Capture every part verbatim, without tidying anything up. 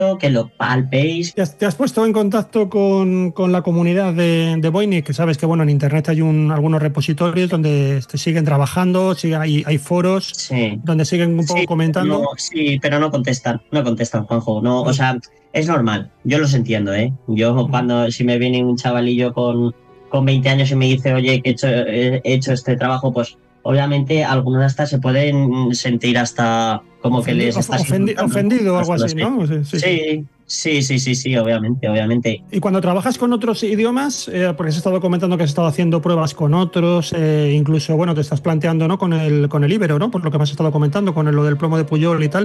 que lo palpéis. ¿Te has, te has puesto en contacto con, con la comunidad de, de Voynich? Que sabes que bueno, en internet hay un, algunos repositorios donde te siguen trabajando, sigue, hay, hay foros sí. donde siguen un poco sí, comentando. No, sí, pero no contestan, no contestan, Juanjo. No, o sea, es normal, yo los entiendo, ¿eh? Yo uh-huh. cuando, si me viene un chavalillo con, con veinte años y me dice, oye, que he hecho, he hecho este trabajo, pues obviamente algunos hasta se pueden sentir hasta como Ofendi- que les estás ofendi- ofendido o algo así, ¿no? Sí sí, sí, sí, sí, sí, obviamente, obviamente. Y cuando trabajas con otros idiomas, eh, porque has estado comentando que has estado haciendo pruebas con otros, eh, incluso, bueno, te estás planteando, ¿no? Con el, con el Ibero, ¿no? Por lo que me has estado comentando, con el, lo del plomo de Pujol y tal.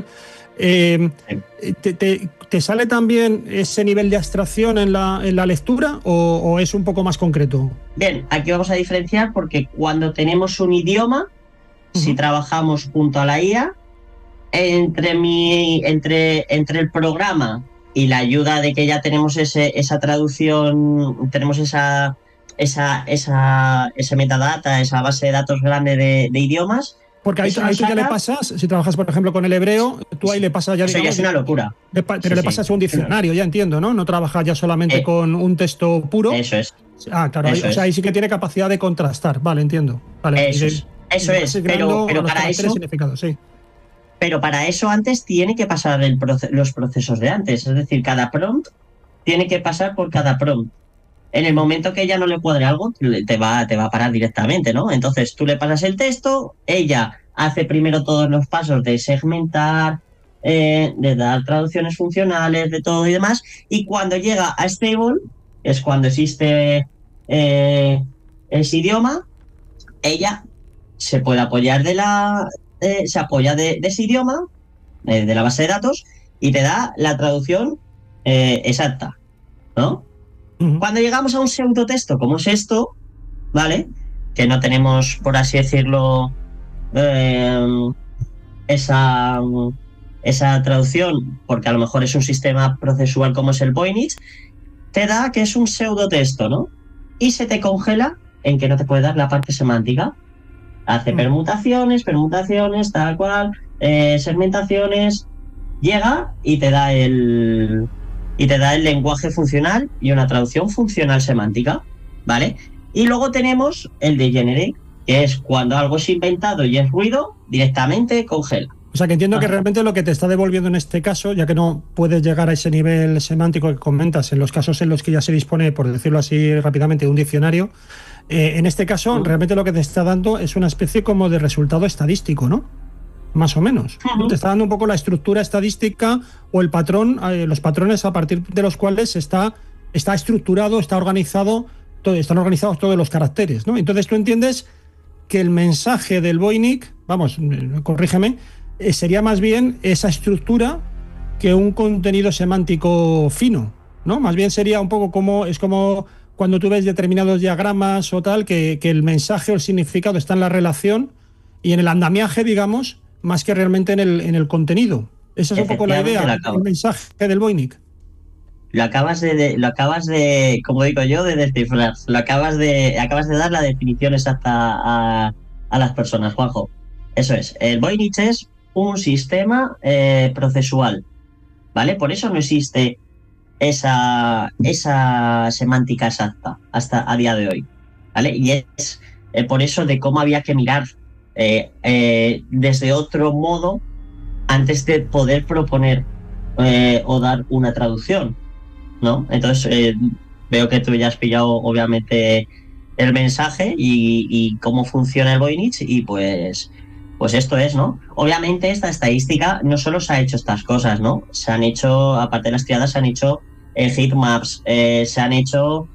Eh, sí. te, te, ¿Te sale también ese nivel de abstracción en la, en la lectura o, o es un poco más concreto? Bien, aquí vamos a diferenciar porque cuando tenemos un idioma, uh-huh. si trabajamos junto a la I A, entre, mi, entre, entre el programa y la ayuda de que ya tenemos ese, esa traducción, tenemos esa, esa, esa, ese metadata, esa base de datos grande de, de idiomas. Porque ahí, ahí tú ya le pasas, si trabajas por ejemplo con el hebreo, tú ahí le pasas ya... Eso digamos, ya es una locura. Le, pero sí, le pasas sí. un diccionario, ya entiendo, ¿no? No trabajas ya solamente eh, con un texto puro. Eso es. Ah, claro, eso ahí, es. O sea, ahí sí que tiene capacidad de contrastar, vale, entiendo. Vale, eso de, es, eso es. pero, pero para eso... Sí. Pero para eso antes tiene que pasar el proce- los procesos de antes. Es decir, cada prompt tiene que pasar por cada prompt. En el momento que ella no le cuadre algo, te va, te va a parar directamente, ¿no? Entonces tú le pasas el texto, ella hace primero todos los pasos de segmentar, eh, de dar traducciones funcionales, de todo y demás, y cuando llega a Stable, es cuando existe eh, ese idioma, ella se puede apoyar de la... Eh, se apoya de, de ese idioma, eh, de la base de datos, y te da la traducción eh, exacta, ¿no? Uh-huh. Cuando llegamos a un pseudotexto como es esto, ¿vale? Que no tenemos, por así decirlo, eh, esa, esa traducción, porque a lo mejor es un sistema procesual como es el Voynich, te da que es un pseudotexto, ¿no? Y se te congela en que no te puede dar la parte semántica. Hace uh-huh. permutaciones, permutaciones, tal cual, eh, segmentaciones, llega y te da el... y te da el lenguaje funcional y una traducción funcional semántica, ¿vale? Y luego tenemos el de Generate, que es cuando algo es inventado y es ruido, directamente congela. O sea, que entiendo ah. que realmente lo que te está devolviendo en este caso, ya que no puedes llegar a ese nivel semántico que comentas, en los casos en los que ya se dispone, por decirlo así rápidamente, un diccionario, eh, en este caso, uh-huh. realmente lo que te está dando es una especie como de resultado estadístico, ¿no? Más o menos. Uh-huh. Te está dando un poco la estructura estadística o el patrón, eh, los patrones a partir de los cuales está, está estructurado, está organizado, todo, están organizados todos los caracteres, ¿no? Entonces tú entiendes que el mensaje del Voynich, vamos, corrígeme, eh, sería más bien esa estructura que un contenido semántico fino, ¿no? Más bien sería un poco como, es como cuando tú ves determinados diagramas o tal, que, que el mensaje o el significado está en la relación y en el andamiaje, digamos, más que realmente en el, en el contenido. Esa es un poco la idea, el mensaje del Voynich. Lo acabas de, de, lo acabas de, como digo yo, de descifrar. Lo acabas de, acabas de dar la definición exacta a, a las personas, Juanjo. Eso es. El Voynich es un sistema eh, procesual, ¿vale? Por eso no existe esa, esa semántica exacta hasta a día de hoy, ¿vale? Y es eh, por eso de cómo había que mirar eh, eh, desde otro modo antes de poder proponer eh, o dar una traducción, ¿no? Entonces eh, veo que tú ya has pillado obviamente el mensaje y, y cómo funciona el Voynich y pues pues esto es, ¿no? Obviamente esta estadística no solo se ha hecho estas cosas, ¿no? Se han hecho, aparte de las triadas, se han hecho eh, heatmaps, eh, se han hecho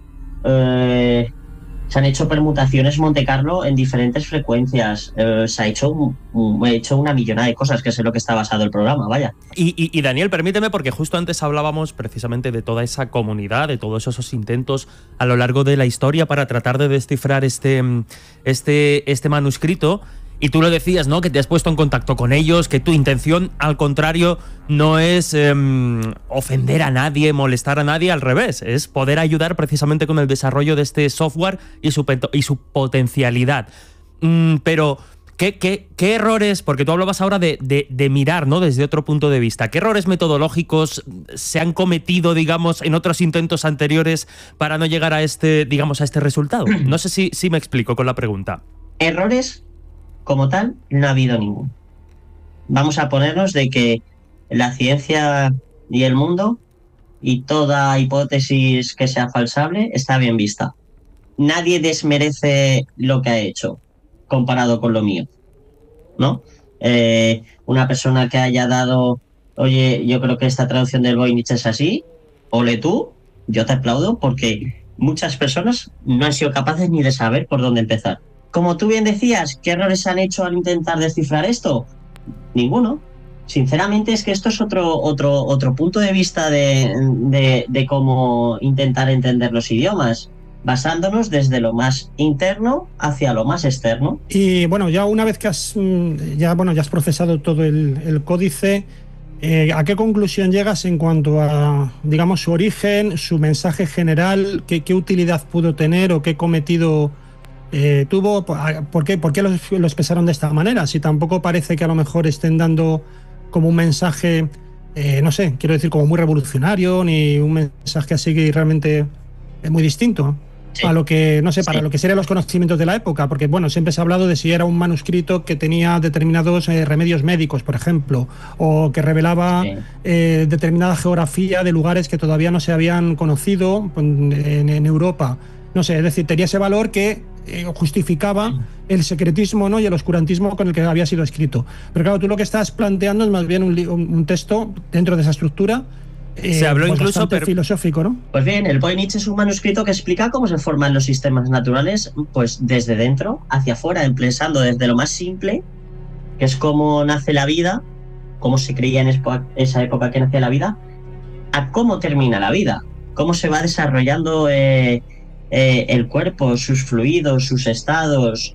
eh, se han hecho permutaciones Monte Carlo en diferentes frecuencias, eh, se ha hecho, un, un, he hecho una millonada de cosas, que es en lo que está basado el programa, vaya. Y, y, y Daniel, permíteme, porque justo antes hablábamos precisamente de toda esa comunidad, de todos esos intentos a lo largo de la historia para tratar de descifrar este, este, este manuscrito. Y tú lo decías, ¿no? Que te has puesto en contacto con ellos, que tu intención, al contrario, no es eh, ofender a nadie, molestar a nadie, al revés, es poder ayudar precisamente con el desarrollo de este software y su, y su potencialidad. Mm, pero, ¿qué, qué, qué errores, porque tú hablabas ahora de, de, de mirar, ¿no?, desde otro punto de vista, ¿qué errores metodológicos se han cometido, digamos, en otros intentos anteriores para no llegar a este, digamos, a este resultado? No sé si, si me explico con la pregunta. Errores, como tal, no ha habido ninguno. Vamos a ponernos de que la ciencia y el mundo y toda hipótesis que sea falsable está bien vista. Nadie desmerece lo que ha hecho comparado con lo mío, ¿no? Eh, una persona que haya dado, oye, yo creo que esta traducción del Voynich es así, ole tú, yo te aplaudo, porque muchas personas no han sido capaces ni de saber por dónde empezar. Como tú bien decías, ¿qué errores han hecho al intentar descifrar esto? Ninguno. Sinceramente es que esto es otro, otro, otro punto de vista de, de, de cómo intentar entender los idiomas, basándonos desde lo más interno hacia lo más externo. Y bueno, ya una vez que has, ya, bueno, ya has procesado todo el, el códice, eh, ¿a qué conclusión llegas en cuanto a, digamos, su origen, su mensaje general, qué, qué utilidad pudo tener o qué cometido eh, tuvo? ¿Por qué, por qué los, lo expresaron de esta manera? Si tampoco parece que a lo mejor estén dando como un mensaje, eh, no sé, quiero decir, como muy revolucionario, ni un mensaje así que realmente es muy distinto. Sí. A lo que, no sé, para sí. lo que serían los conocimientos de la época, porque bueno, siempre se ha hablado de si era un manuscrito que tenía determinados eh, remedios médicos, por ejemplo, o que revelaba sí. eh, determinada geografía de lugares que todavía no se habían conocido en, en Europa. No sé, es decir, tenía ese valor que eh, justificaba el secretismo, ¿no?, y el oscurantismo con el que había sido escrito. Pero claro, tú lo que estás planteando es más bien un, un texto dentro de esa estructura. Eh, se habló pues incluso pero... filosófico, ¿no? Pues bien, el Voynich es un manuscrito que explica cómo se forman los sistemas naturales, pues desde dentro hacia afuera, empezando desde lo más simple, que es cómo nace la vida, cómo se creía en esa época que nacía la vida, a cómo termina la vida, cómo se va desarrollando eh, eh, el cuerpo, sus fluidos, sus estados,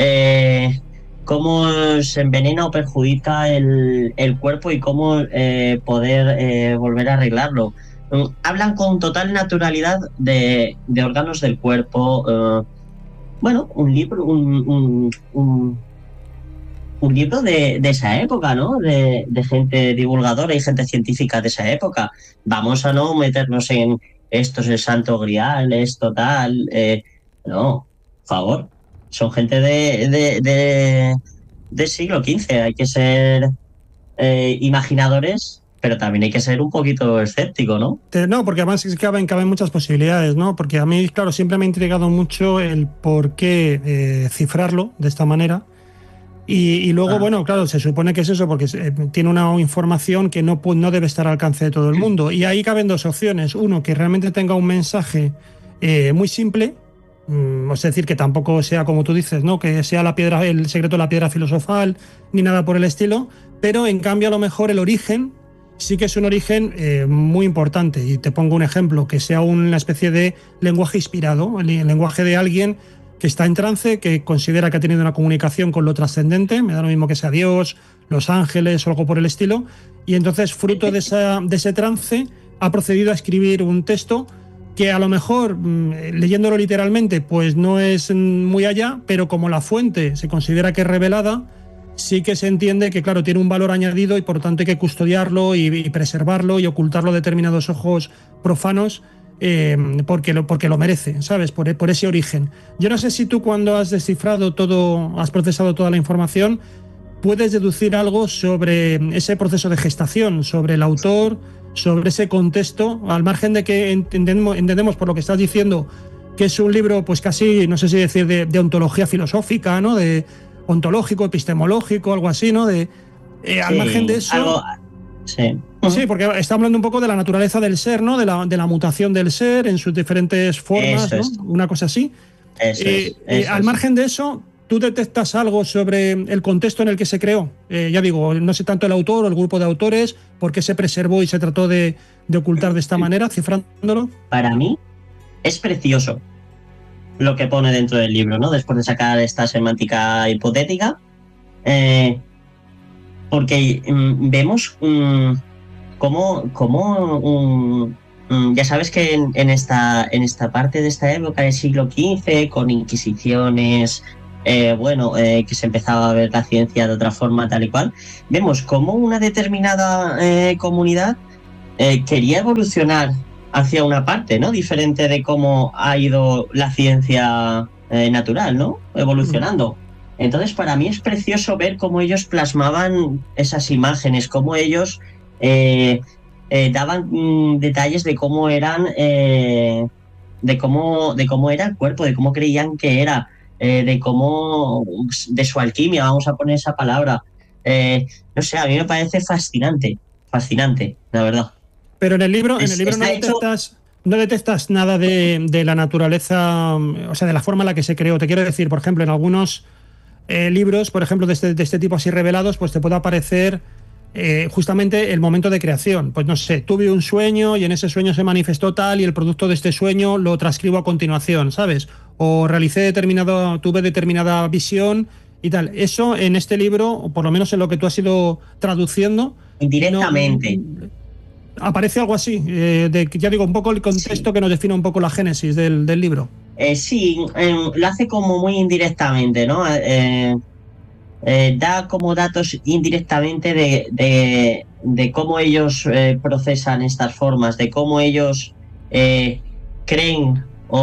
eh, cómo se envenena o perjudica el, el cuerpo y cómo eh, poder eh, volver a arreglarlo. Um, hablan con total naturalidad de, de órganos del cuerpo. Uh, bueno, un libro, un, un, un, un libro de, de esa época, ¿no? De, de gente divulgadora y gente científica de esa época. Vamos a no meternos en esto es el santo grial, esto tal. Eh, no, por favor. Son gente de, de, de, del siglo quince. Hay que ser eh, imaginadores, pero también hay que ser un poquito escéptico, ¿no? No, porque además caben, caben muchas posibilidades, ¿no? Porque a mí, claro, siempre me ha intrigado mucho el por qué eh, cifrarlo de esta manera. Y, y luego, ah. bueno, claro, se supone que es eso, porque eh, tiene una información que no, no debe estar al alcance de todo el mundo. Y ahí caben dos opciones. Uno, que realmente tenga un mensaje eh, muy simple. Es decir, que tampoco sea, como tú dices, ¿no?, que sea la piedra, el secreto de la piedra filosofal, ni nada por el estilo, pero en cambio a lo mejor el origen sí que es un origen eh, muy importante. Y te pongo un ejemplo, que sea una especie de lenguaje inspirado, el, el lenguaje de alguien que está en trance, que considera que ha tenido una comunicación con lo trascendente, me da lo mismo que sea Dios, los ángeles o algo por el estilo, y entonces fruto de, esa, de ese trance ha procedido a escribir un texto que a lo mejor, leyéndolo literalmente, pues no es muy allá, pero como la fuente se considera que es revelada, sí que se entiende que, claro, tiene un valor añadido y por lo tanto hay que custodiarlo y, y preservarlo y ocultarlo a determinados ojos profanos eh, porque, lo, porque lo merece, ¿sabes? Por, por ese origen. Yo no sé si tú, cuando has descifrado todo, has procesado toda la información, puedes deducir algo sobre ese proceso de gestación, sobre el autor, sobre ese contexto, al margen de que entendemos, entendemos por lo que estás diciendo que es un libro, pues casi, no sé si decir, de, de ontología filosófica, ¿no? De ontológico, epistemológico, algo así, ¿no? De eh, sí, al margen de eso. Algo, sí. Sí, porque está hablando un poco de la naturaleza del ser, ¿no? De la, de la mutación del ser en sus diferentes formas, ¿no? Es. Una cosa así. Eso eh, es, eso eh, al margen de eso, ¿tú detectas algo sobre el contexto en el que se creó? Eh, ya digo, no sé tanto el autor o el grupo de autores, por qué se preservó y se trató de, de ocultar de esta manera, cifrándolo. Para mí es precioso lo que pone dentro del libro, ¿no? Después de sacar esta semántica hipotética, eh, porque mm, vemos mm, cómo, cómo mm, ya sabes que en, en, esta, en esta parte de esta época del siglo quince, con inquisiciones, eh, bueno, eh, que se empezaba a ver la ciencia de otra forma, tal y cual, vemos como una determinada eh, comunidad eh, quería evolucionar hacia una parte, ¿no? Diferente de cómo ha ido la ciencia eh, natural, ¿no? Evolucionando. Entonces, para mí es precioso ver cómo ellos plasmaban esas imágenes, cómo ellos eh, eh, daban mm, detalles de cómo eran, eh, de cómo, de cómo era el cuerpo, de cómo creían que era. Eh, de cómo, de su alquimia, vamos a poner esa palabra. Eh, no sé, a mí me parece fascinante, fascinante, la verdad. Pero en el libro, Es, en el libro no hecho... detectas, no detectas nada de, de la naturaleza, o sea, de la forma en la que se creó. Te quiero decir, por ejemplo, en algunos eh, libros, por ejemplo, de este, de este tipo así revelados, pues te puede aparecer eh, justamente el momento de creación. Pues no sé, tuve un sueño y en ese sueño se manifestó tal y el producto de este sueño lo transcribo a continuación, ¿sabes? O realicé determinado, tuve determinada visión y tal. Eso en este libro, o por lo menos en lo que tú has ido traduciendo, indirectamente. No, aparece algo así, eh, de, ya digo, un poco el contexto sí. que nos define un poco la génesis del, del libro. Eh, sí, eh, lo hace como muy indirectamente, ¿no? Eh, eh, da como datos indirectamente de, de, de cómo ellos eh, procesan estas formas, de cómo ellos eh, creen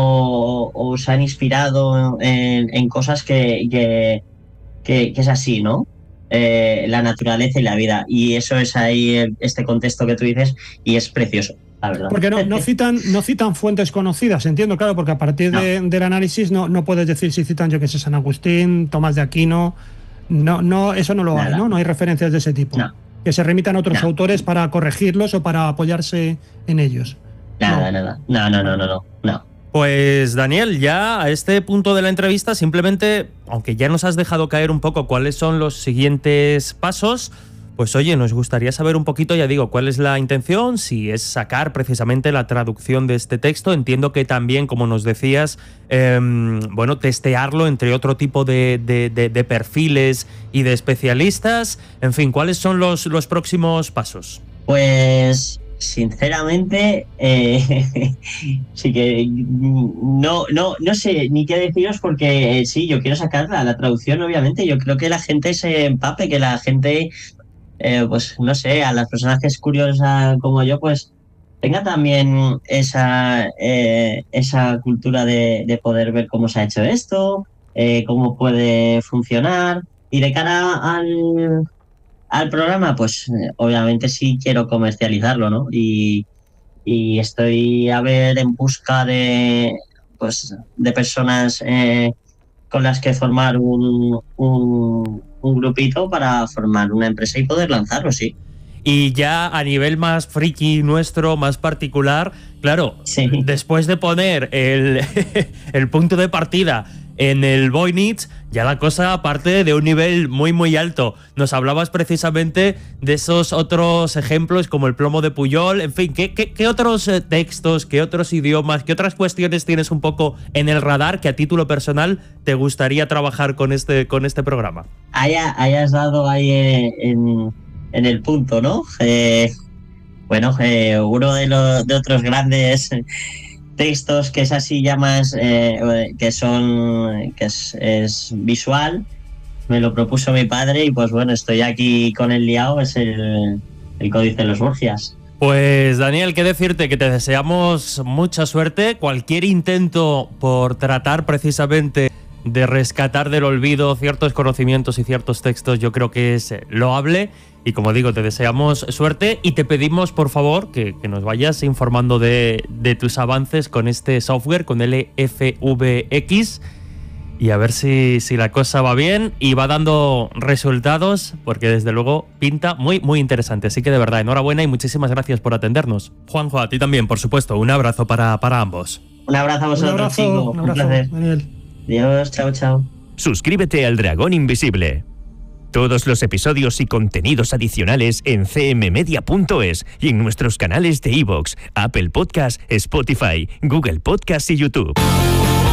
o, o se han inspirado en, en cosas que, que, que, que es así, ¿no? Eh, la naturaleza y la vida. Y eso es ahí este contexto que tú dices y es precioso, la verdad. Porque no, no, citan, no citan fuentes conocidas, entiendo, claro, porque a partir no. de, del análisis no, no puedes decir si citan, yo que sé, San Agustín, Tomás de Aquino. No, no, eso no lo Nada. hay, ¿no? No hay referencias de ese tipo. No. Que se remitan a otros no. autores para corregirlos o para apoyarse en ellos. Nada, no. nada. No, no, no, no, no. no. Pues Daniel, ya a este punto de la entrevista simplemente, aunque ya nos has dejado caer un poco cuáles son los siguientes pasos, pues oye, nos gustaría saber un poquito, ya digo, cuál es la intención, si es sacar precisamente la traducción de este texto. Entiendo que también, como nos decías, eh, bueno, testearlo entre otro tipo de, de, de, de perfiles y de especialistas. En fin, ¿cuáles son los, los próximos pasos? Pues... sinceramente, eh, sí que no, no, no sé ni qué deciros porque eh, sí, yo quiero sacarla, la traducción obviamente, yo creo que la gente se empape, que la gente, eh, pues no sé, a las personas que es curiosa como yo, pues tenga también esa, eh, esa cultura de, de poder ver cómo se ha hecho esto, eh, cómo puede funcionar y de cara al... al programa, pues eh, obviamente sí quiero comercializarlo, ¿no? Y, y estoy a ver en busca de, pues, de personas eh, con las que formar un, un, un grupito para formar una empresa y poder lanzarlo, sí. Y ya a nivel más friki nuestro, más particular, claro, sí. después de poner el, el punto de partida en el Voynich, ya la cosa parte de un nivel muy muy alto. Nos hablabas precisamente de esos otros ejemplos como el plomo de Pujol, en fin, ¿qué, qué, qué otros textos, qué otros idiomas, qué otras cuestiones tienes un poco en el radar que a título personal te gustaría trabajar con este, con este programa? Haya, hayas dado ahí en, en el punto, ¿no? Eh, bueno, eh, uno de los de otros grandes textos que es así ya más eh, que son que es, es visual, me lo propuso mi padre y pues bueno, estoy aquí con el liado, es el, el Códice de los Borgias. Pues Daniel, qué decirte, que te deseamos mucha suerte. Cualquier intento por tratar precisamente de rescatar del olvido ciertos conocimientos y ciertos textos, yo creo que es loable. Y como digo, te deseamos suerte y te pedimos, por favor, que, que nos vayas informando de, de tus avances con este software, con L F V X, y a ver si, si la cosa va bien y va dando resultados, porque desde luego pinta muy, muy interesante. Así que de verdad, enhorabuena y muchísimas gracias por atendernos. Juanjo, a ti también, por supuesto. Un abrazo para, para ambos. Un abrazo a vosotros, un abrazo, chicos. Un, abrazo, un placer. Daniel. Adiós, chao, chao. Suscríbete al Dragón Invisible. Todos los episodios y contenidos adicionales en c m media punto es y en nuestros canales de iVoox, Apple Podcast, Spotify, Google Podcast y YouTube.